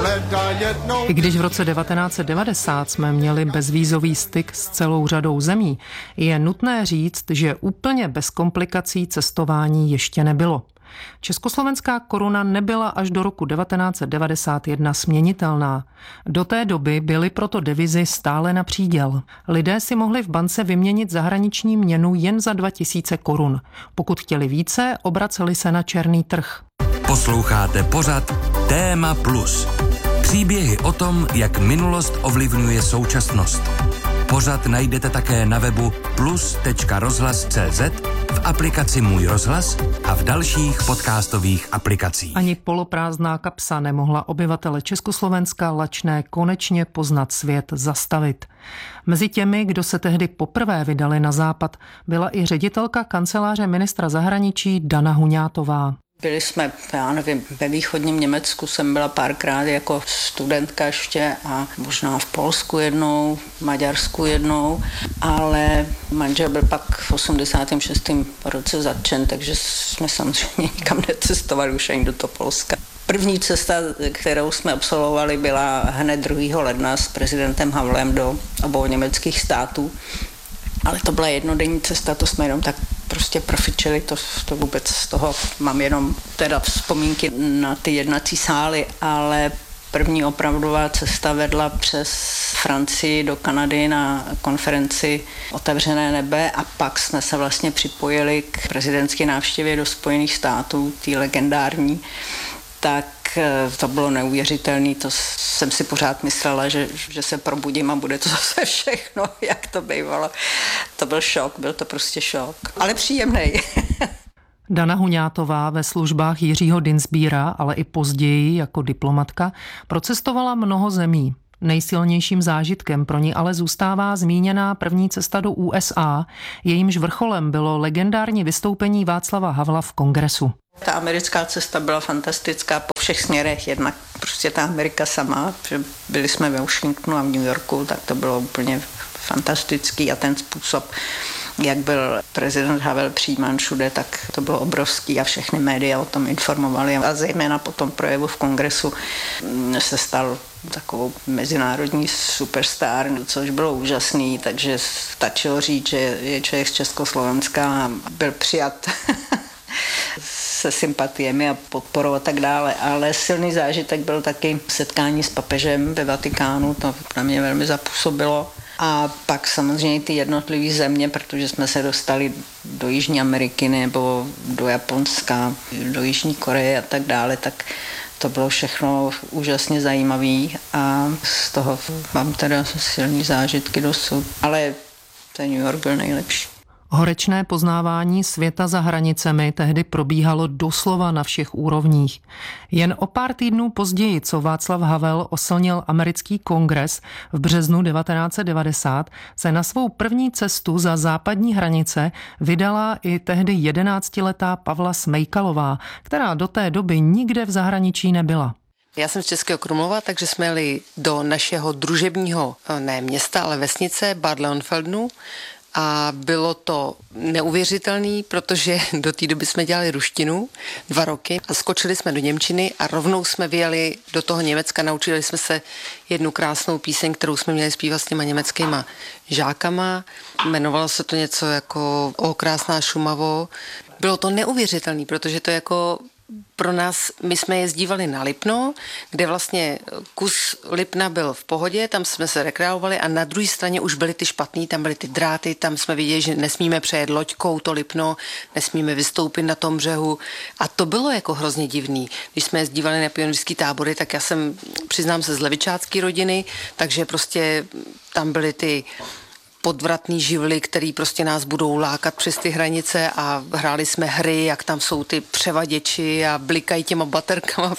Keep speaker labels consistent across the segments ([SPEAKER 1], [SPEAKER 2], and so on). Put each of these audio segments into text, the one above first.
[SPEAKER 1] I když v roce 1990 jsme měli bezvízový styk s celou řadou zemí, je nutné říct, že úplně bez komplikací cestování ještě nebylo. Československá koruna nebyla až do roku 1991 směnitelná. Do té doby byly proto devizy stále na příděl. Lidé si mohli v bance vyměnit zahraniční měnu jen za 2000 korun. Pokud chtěli více, obraceli se na černý trh.
[SPEAKER 2] Posloucháte pořad Téma Plus. Příběhy o tom, jak minulost ovlivňuje současnost. Pořad najdete také na webu plus.rozhlas.cz, v aplikaci Můj rozhlas a v dalších podcastových aplikacích.
[SPEAKER 1] Ani poloprázdná kapsa nemohla obyvatele Československa lačné konečně poznat svět zastavit. Mezi těmi, kdo se tehdy poprvé vydali na západ, byla i ředitelka kanceláře ministra zahraničí Dana Huňátová.
[SPEAKER 3] Byli jsme, já nevím, ve východním Německu jsem byla párkrát jako studentka ještě a možná v Polsku jednou, v Maďarsku jednou, ale manžel byl pak v 86. roce zatčen, takže jsme samozřejmě nikam necestovali už ani do toho Polska. První cesta, kterou jsme absolvovali, byla hned 2. ledna s prezidentem Havlem do obou německých států. Ale to byla jednodenní cesta, to jsme jenom tak prostě profičili, to vůbec z toho mám jenom teda vzpomínky na ty jednací sály, ale první opravdová cesta vedla přes Francii do Kanady na konferenci Otevřené nebe a pak jsme se vlastně připojili k prezidentské návštěvě do Spojených států, tý legendární, tak to bylo neuvěřitelné, to jsem si pořád myslela, že se probudím a bude to zase všechno, jak to bývalo. To byl šok, byl to prostě šok, ale příjemný.
[SPEAKER 1] Dana Huňátová ve službách Jiřího Dinsbíra, ale i později jako diplomatka, procestovala mnoho zemí. Nejsilnějším zážitkem pro ní ale zůstává zmíněná první cesta do USA, jejímž vrcholem bylo legendární vystoupení Václava Havla v Kongresu.
[SPEAKER 3] Ta americká cesta byla fantastická po všech směrech, jednak prostě ta Amerika sama, že byli jsme ve Washingtonu a v New Yorku, tak to bylo úplně fantastický a ten způsob, jak byl prezident Havel přijímán všude, tak to bylo obrovský a všechny média o tom informovali a zejména po tom projevu v Kongresu se stal takovou mezinárodní superstar, což bylo úžasný, takže stačilo říct, že je člověk z Československa a byl přijat se sympatiemi a podporou a tak dále, ale silný zážitek byl taky setkání s papežem ve Vatikánu, to na mě velmi zapůsobilo. A pak samozřejmě ty jednotlivé země, protože jsme se dostali do Jižní Ameriky nebo do Japonska, do Jižní Koreje a tak dále, tak to bylo všechno úžasně zajímavý a z toho mám teda silný zážitky dosud, ale ten New York byl nejlepší.
[SPEAKER 1] Horečné poznávání světa za hranicemi tehdy probíhalo doslova na všech úrovních. Jen o pár týdnů později, co Václav Havel oslnil americký kongres v březnu 1990, se na svou první cestu za západní hranice vydala i tehdy 11letá Pavla Smejkalová, která do té doby nikde v zahraničí nebyla.
[SPEAKER 4] Já jsem z Českého Krumlova, takže jsme jeli do našeho družebního, ne města, ale vesnice Bad Leonfeldenu. A bylo to neuvěřitelné, protože do té doby jsme dělali ruštinu 2 roky a skočili jsme do němčiny a rovnou jsme vyjeli do toho Německa. Naučili jsme se jednu krásnou píseň, kterou jsme měli zpívat s těma německýma žákama. Jmenovalo se to něco jako O krásná Šumavo. Bylo to neuvěřitelné, protože to jako pro nás, my jsme jezdívali na Lipno, kde vlastně kus Lipna byl v pohodě, tam jsme se rekreovali a na druhé straně už byly ty špatný, tam byly ty dráty, tam jsme viděli, že nesmíme přejet loďkou to Lipno, nesmíme vystoupit na tom břehu a to bylo jako hrozně divný. Když jsme jezdívali na pionýrský tábory, tak já jsem, přiznám se, z levičácké rodiny, takže prostě tam byly ty podvratný živly, který prostě nás budou lákat přes ty hranice a hráli jsme hry, jak tam jsou ty převaděči a blikají těma baterkama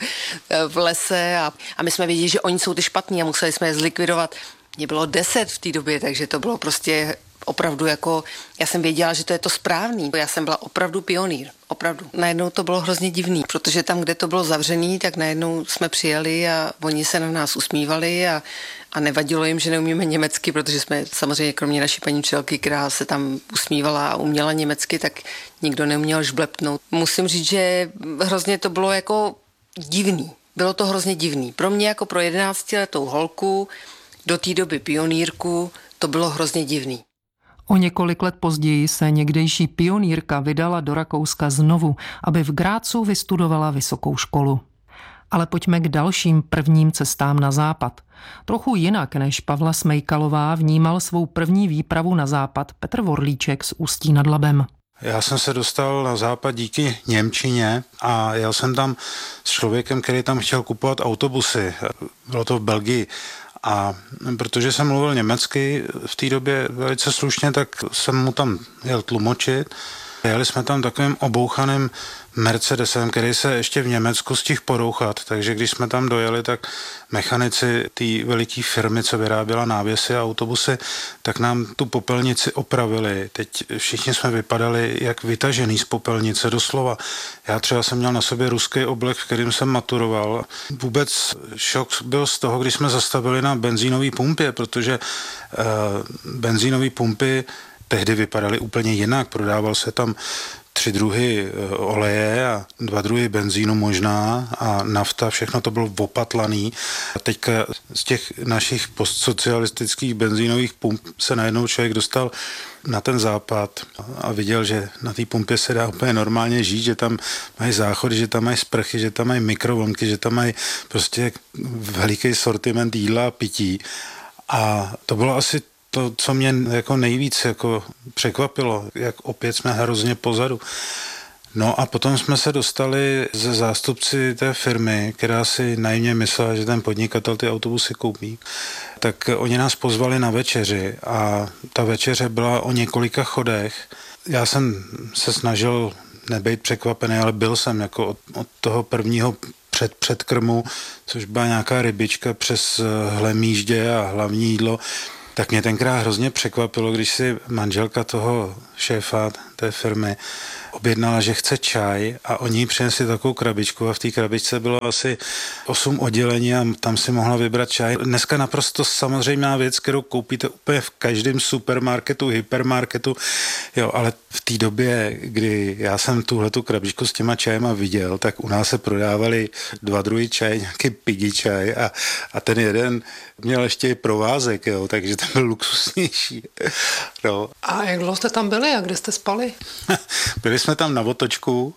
[SPEAKER 4] v lese a my jsme věděli, že oni jsou ty špatní a museli jsme je zlikvidovat. Mě bylo 10 v té době, takže to bylo prostě opravdu jako, já jsem věděla, že to je to správný. Já jsem byla opravdu pionýr, opravdu. Najednou to bylo hrozně divný, protože tam, kde to bylo zavřený, tak najednou jsme přijeli a oni se na nás usmívali a nevadilo jim, že neumíme německy, protože jsme samozřejmě kromě naší paní učitelky, která se tam usmívala a uměla německy, tak nikdo neuměl žblepnout. Musím říct, že hrozně to bylo jako divný. Bylo to hrozně divný. Pro mě jako pro 11letou holku, do té doby pionýrku, to bylo hrozně divný.
[SPEAKER 1] O několik let později se někdejší pionýrka vydala do Rakouska znovu, aby v Grácu vystudovala vysokou školu. Ale pojďme k dalším prvním cestám na západ. Trochu jinak než Pavla Smejkalová vnímal svou první výpravu na západ Petr Vorlíček z Ústí nad Labem.
[SPEAKER 5] Já jsem se dostal na západ díky němčině a jel jsem tam s člověkem, který tam chtěl kupovat autobusy. Bylo to v Belgii. A protože jsem mluvil německy v té době velice slušně, tak jsem mu tam jel tlumočit. Jeli jsme tam takovým obouchaným Mercedesem, který se ještě v Německu stihl porouchat, takže když jsme tam dojeli, tak mechanici té veliké firmy, co vyráběla návěsy a autobusy, tak nám tu popelnici opravili. Teď všichni jsme vypadali jak vytažený z popelnice doslova. Já třeba jsem měl na sobě ruský oblek, v kterým jsem maturoval. Vůbec šok byl z toho, když jsme zastavili na benzínové pumpě, protože benzínové pumpy tehdy vypadaly úplně jinak. Prodával se tam 3 druhy oleje a 2 druhy benzínu možná a nafta, všechno to bylo opatlaný. A teďka z těch našich postsocialistických benzínových pump se najednou člověk dostal na ten západ a viděl, že na té pumpě se dá úplně normálně žít, že tam mají záchody, že tam mají sprchy, že tam mají mikrovlnky, že tam mají prostě veliký sortiment jídla a pití. A to bylo asi to, co mě jako nejvíc jako překvapilo, jak opět jsme hrozně pozadu. No a potom jsme se dostali ze zástupci té firmy, která si naivně myslela, že ten podnikatel ty autobusy koupí, tak oni nás pozvali na večeři a ta večeře byla o několika chodech. Já jsem se snažil nebejt překvapený, ale byl jsem jako od toho prvního předkrmu, což byla nějaká rybička přes hlemýždě a hlavní jídlo. Tak mě tenkrát hrozně překvapilo, když si manželka toho šéfa té firmy objednala, že chce čaj a oni jí přinesli takovou krabičku a v té krabičce bylo asi 8 oddělení a tam si mohla vybrat čaj. Dneska naprosto samozřejmá věc, kterou koupíte úplně v každém supermarketu, hypermarketu, jo, ale v té době, kdy já jsem tuhletu krabičku s těma čajema viděl, tak u nás se prodávali 2 druhy čaj, nějaký pidi čaj a ten jeden měl ještě i provázek, jo, takže ten byl luxusnější. No.
[SPEAKER 1] A jak dlouho jste tam byli a kde jste spali?
[SPEAKER 5] Byli jsme tam na otočku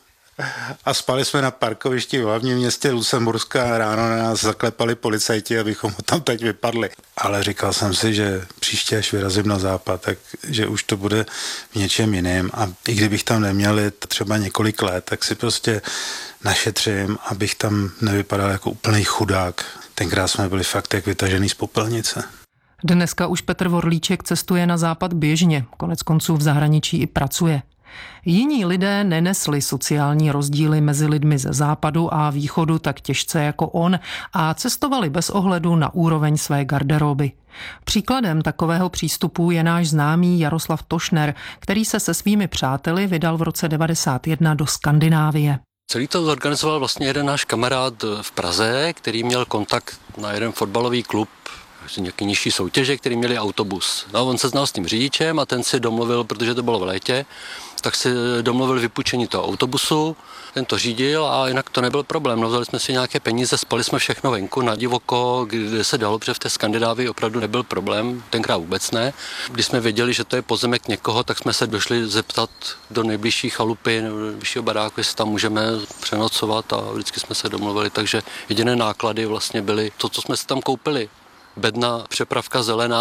[SPEAKER 5] a spali jsme na parkovišti v hlavním městě Lucemburska a ráno na nás zaklepali policajti, abychom tam teď vypadli. Ale říkal jsem si, že příště, až vyrazím na západ, tak že už to bude v něčem jiném a i kdybych tam neměl třeba několik let, tak si prostě našetřím, abych tam nevypadal jako úplný chudák. Tenkrát jsme byli fakt jak vytažený z popelnice.
[SPEAKER 1] Dneska už Petr Vorlíček cestuje na západ běžně, konec konců v zahraničí i pracuje. Jiní lidé nenesli sociální rozdíly mezi lidmi ze západu a východu tak těžce jako on a cestovali bez ohledu na úroveň své garderoby. Příkladem takového přístupu je náš známý Jaroslav Tošner, který se se svými přáteli vydal v roce 1991 do Skandinávie.
[SPEAKER 6] Celý to zorganizoval vlastně jeden náš kamarád v Praze, který měl kontakt na jeden fotbalový klub, nějaký nižší soutěže, který měli autobus. No, on se znal s tím řidičem a ten si domluvil, protože to bylo v létě, tak si domluvil vypůjčení toho autobusu, ten to řídil a jinak to nebyl problém. No, vzali jsme si nějaké peníze, spali jsme všechno venku na divoko, kde se dalo, protože v té Skandinávii opravdu nebyl problém, tenkrát vůbec ne. Když jsme věděli, že to je pozemek někoho, tak jsme se došli zeptat do nejbližší chalupy nebo do nejbližšího baráku, jestli tam můžeme přenocovat a vždycky jsme se domluvili, takže jediné náklady vlastně byly to, co jsme si tam koupili. Bedna, přepravka zelená,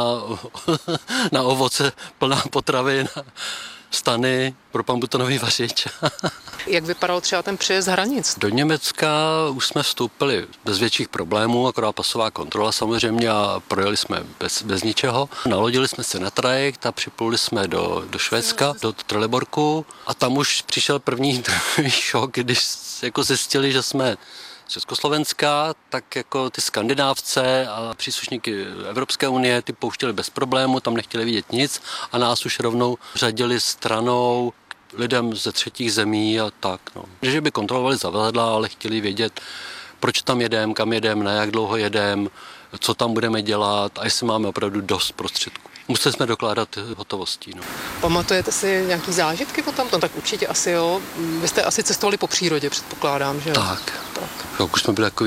[SPEAKER 6] na ovoce, plná potravin, stany, propanbutonový vařič.
[SPEAKER 1] Jak vypadal třeba ten přejezd hranic?
[SPEAKER 6] Do Německa už jsme vstoupili bez větších problémů, akorát pasová kontrola samozřejmě a projeli jsme bez ničeho. Nalodili jsme se na trajekt a připluli jsme do Švédska, do Trelleborgu a tam už přišel první šok, když jako zjistili, že jsme Československá, tak jako ty Skandinávce a příslušníky Evropské unie ty pouštěli bez problému, tam nechtěli vidět nic a nás už rovnou řadili stranou lidem ze třetích zemí a tak. No. Že by kontrolovali zavazadla, ale chtěli vědět, proč tam jedem, kam jedem, na jak dlouho jedem, co tam budeme dělat a jestli máme opravdu dost prostředků. Museli jsme dokládat hotovostí. No.
[SPEAKER 1] Pamatujete si nějaký zážitky potom? No, tak určitě asi jo. Vy jste asi cestovali po přírodě, předpokládám, že jo?
[SPEAKER 6] Tak. Už jsme byli takový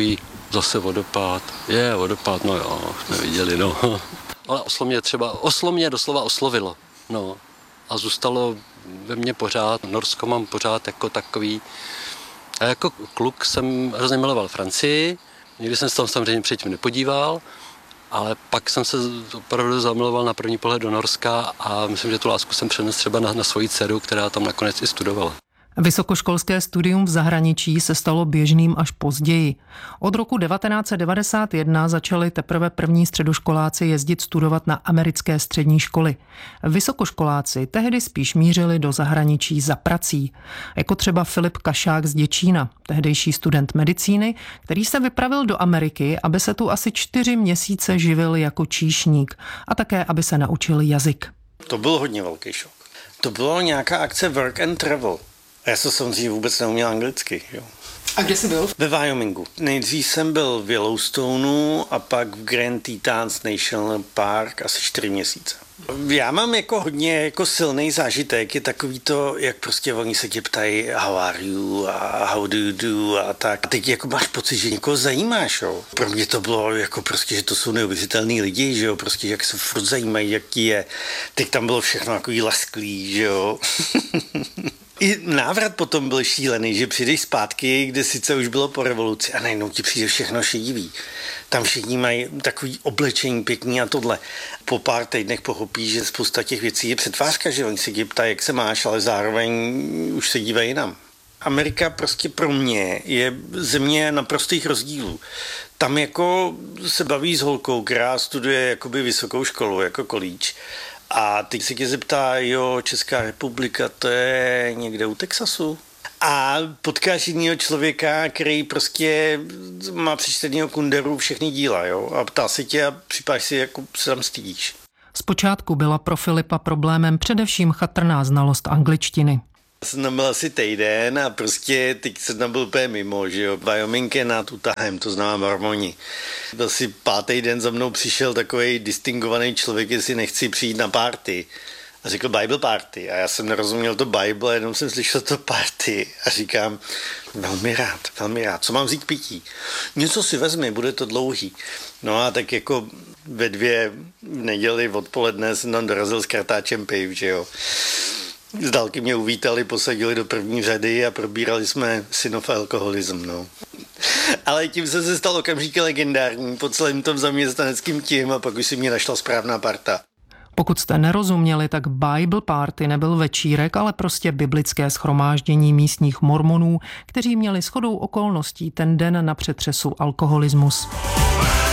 [SPEAKER 6] Zase vodopád. Vodopád, no jo, jsme viděli, no. Ale oslo mě doslova oslovilo, no. A zůstalo ve mně pořád, Norsko mám pořád jako takový. A jako kluk jsem hrozně miloval Francii, nikdy jsem se tam samozřejmě předtím nepodíval, ale pak jsem se opravdu zamiloval na první pohled do Norska a myslím, že tu lásku jsem přenesl třeba na svoji dceru, která tam nakonec i studovala.
[SPEAKER 1] Vysokoškolské studium v zahraničí se stalo běžným až později. Od roku 1991 začali teprve první středoškoláci jezdit studovat na americké střední školy. Vysokoškoláci tehdy spíš mířili do zahraničí za prací, jako třeba Filip Kašák z Děčína, tehdejší student medicíny, který se vypravil do Ameriky, aby se tu asi 4 měsíce živil jako číšník a také, aby se naučil jazyk.
[SPEAKER 7] To byl hodně velký šok. To bylo nějaká akce work and travel. Já jsem samozřejmě vůbec neuměl anglicky. Jo.
[SPEAKER 4] A kde jsi byl?
[SPEAKER 7] Ve Wyomingu. Nejdřív jsem byl v Yellowstoneu a pak v Grand Tetons National Park asi 4 měsíce. Já mám jako hodně jako silný zážitek, je takový to, jak prostě oni se tě ptají how are you a how do you do a tak. A teď jako máš pocit, že někoho zajímáš, jo. Pro mě to bylo jako prostě, že to jsou neuvěřitelný lidi, že jo, prostě jak se furt zajímají, jaký je. Teď tam bylo všechno takový lesklý, že jo. I návrat potom byl šílený, že přijdeš zpátky, kde sice už bylo po revoluci a najednou ti přijde všechno šedivý. Tam všichni mají takový oblečení pěkný a tohle. Po pár týdnech pochopíš, že spousta těch věcí je přetvářka, že oni se tě ptají, jak se máš, ale zároveň už se dívají jinam. Amerika prostě pro mě je země naprostých rozdílů. Tam jako se baví s holkou, která studuje jakoby vysokou školu, jako college. A teď se tě zeptá, jo, Česká republika, to je někde u Texasu. A potkáš jinýho člověka, který prostě má přečtenýho Kunderu všechny díla, jo, a ptá se tě a připadáš si, jako se tam stydíš.
[SPEAKER 1] Zpočátku byla pro Filipa problémem především chatrná znalost angličtiny.
[SPEAKER 7] Jsem tam byl asi týden a prostě teď jsem tam byl úplně mimo, že jo. Wyoming je nad Utahem, to znamená Mormoni. Asi 5. den za mnou přišel takovej distingovaný člověk, jestli nechci přijít na party. A řekl Bible party. A já jsem nerozuměl to Bible, jenom jsem slyšel to party. A říkám, velmi rád. Co mám vzít pití? Něco si vezmi, bude to dlouhý. No a tak jako ve 2 v neděli odpoledne jsem tam dorazil s kartáčem piv, že jo. Z dálky mě uvítali, posadili do první řady a probírali jsme synov alkoholism, no. Ale tím se stal okamžik legendární po celém tom zaměstnaneckým tím a pak už si mě našla správná parta.
[SPEAKER 1] Pokud jste nerozuměli, tak Bible Party nebyl večírek, ale prostě biblické shromáždění místních mormonů, kteří měli shodou okolností ten den na přetřesu alkoholismus.